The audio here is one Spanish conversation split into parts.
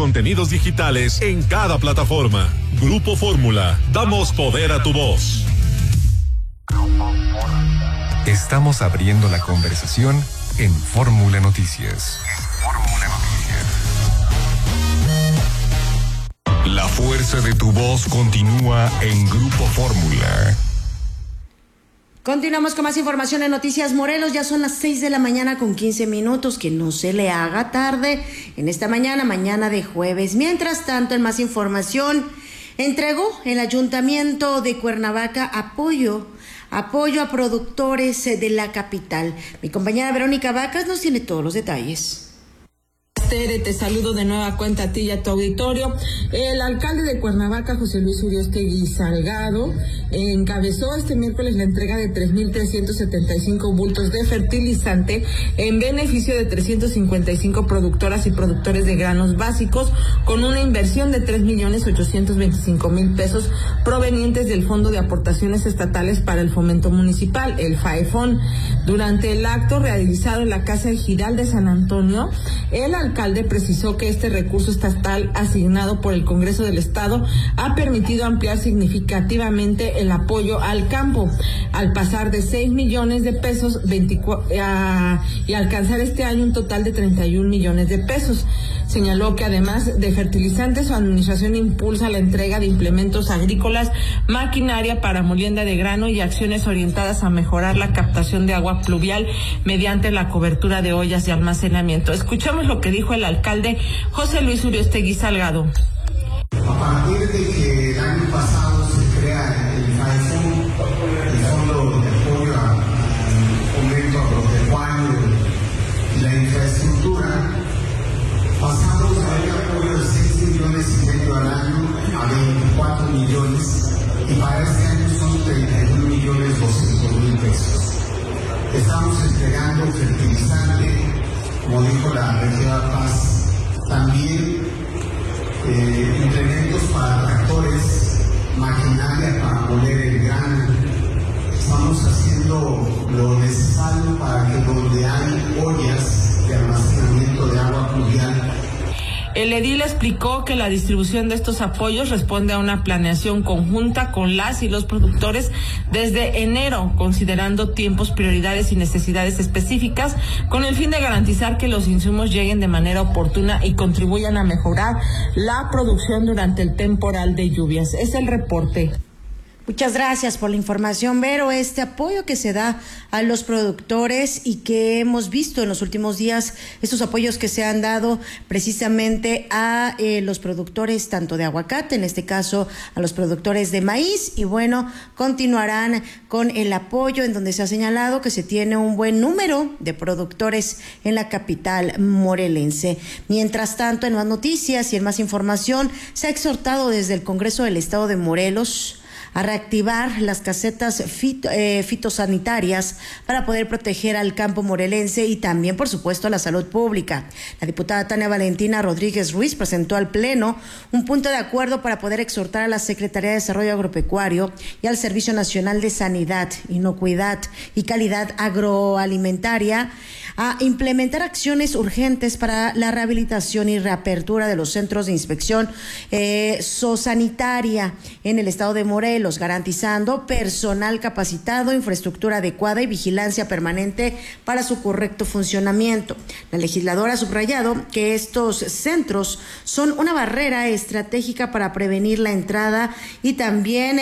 contenidos digitales en cada plataforma. Grupo Fórmula, damos poder a tu voz. Estamos abriendo la conversación en Fórmula Noticias. La fuerza de tu voz continúa en Grupo Fórmula. Continuamos con más información en Noticias Morelos. Ya son las 6 de la mañana con 15 minutos. Que no se le haga tarde en esta mañana de jueves. Mientras tanto, en más información, entregó el Ayuntamiento de Cuernavaca apoyo a productores de la capital. Mi compañera Verónica Vacas nos tiene todos los detalles. Tere, te saludo de nueva cuenta a ti y a tu auditorio. El alcalde de Cuernavaca, José Luis Uriostegui Salgado, encabezó este miércoles la entrega de 3,375 bultos de fertilizante en beneficio de 355 productoras y productores de granos básicos, con una inversión de 3,825,000 pesos provenientes del Fondo de Aportaciones Estatales para el Fomento Municipal, el FAEFON. Durante el acto realizado en la Casa Ejidal de San Antonio, el alcalde precisó que este recurso estatal asignado por el Congreso del Estado ha permitido ampliar significativamente el apoyo al campo, al pasar de 6 millones de pesos y alcanzar este año un total de 31 millones de pesos. Señaló que además de fertilizantes, su administración impulsa la entrega de implementos agrícolas, maquinaria para molienda de grano y acciones orientadas a mejorar la captación de agua pluvial mediante la cobertura de ollas de almacenamiento. Escuchamos lo que dijo el alcalde José Luis Uriostegui Salgado. A partir de que el año pasado se crea el FAEFON, el Fondo de Apoyo al Fomento Agropecuario y la Infraestructura, pasamos del apoyo de 6,5 millones al año a 24 millones y para este año son 31,200,000 pesos. Estamos entregando fertilizante, como dijo la regidora Paz, también implementos para tractores, maquinaria para moler el grano. Estamos haciendo lo necesario para que donde hay ollas de almacenamiento de agua pluvial. El edil explicó que la distribución de estos apoyos responde a una planeación conjunta con las y los productores desde enero, considerando tiempos, prioridades y necesidades específicas, con el fin de garantizar que los insumos lleguen de manera oportuna y contribuyan a mejorar la producción durante el temporal de lluvias. Es el reporte. Muchas gracias por la información, Vero. Este apoyo que se da a los productores y que hemos visto en los últimos días, estos apoyos que se han dado precisamente a los productores tanto de aguacate, en este caso a los productores de maíz, y bueno, continuarán con el apoyo en donde se ha señalado que se tiene un buen número de productores en la capital morelense. Mientras tanto, en más noticias y en más información, se ha exhortado desde el Congreso del Estado de Morelos a reactivar las casetas fitosanitarias para poder proteger al campo morelense y también, por supuesto, a la salud pública. La diputada Tania Valentina Rodríguez Ruiz presentó al Pleno un punto de acuerdo para poder exhortar a la Secretaría de Desarrollo Agropecuario y al Servicio Nacional de Sanidad, Inocuidad y Calidad Agroalimentaria a implementar acciones urgentes para la rehabilitación y reapertura de los centros de inspección zoosanitaria en el estado de Morelos, garantizando personal capacitado, infraestructura adecuada y vigilancia permanente para su correcto funcionamiento. La legisladora ha subrayado que estos centros son una barrera estratégica para prevenir la entrada y también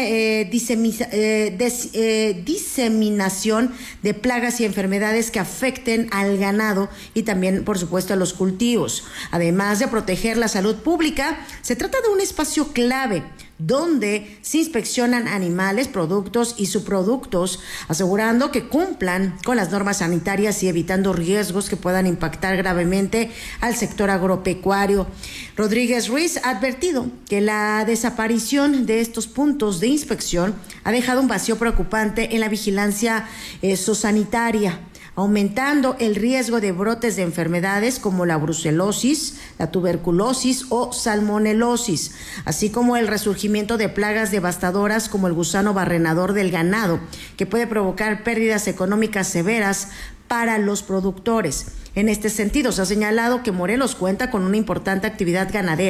diseminación de plagas y enfermedades que afecten al ganado y también, por supuesto, a los cultivos. Además de proteger la salud pública, se trata de un espacio clave donde se inspeccionan animales, productos y subproductos, asegurando que cumplan con las normas sanitarias y evitando riesgos que puedan impactar gravemente al sector agropecuario. Rodríguez Ruiz ha advertido que la desaparición de estos puntos de inspección ha dejado un vacío preocupante en la vigilancia zoosanitaria, aumentando el riesgo de brotes de enfermedades como la brucelosis, la tuberculosis o salmonelosis, así como el resurgimiento de plagas devastadoras como el gusano barrenador del ganado, que puede provocar pérdidas económicas severas para los productores. En este sentido, se ha señalado que Morelos cuenta con una importante actividad ganadera